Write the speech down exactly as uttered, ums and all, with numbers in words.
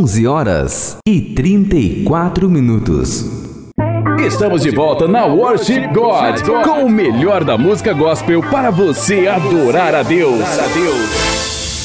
onze horas e trinta e quatro minutos. Estamos de volta na Worship God, com o melhor da música gospel para você adorar a Deus.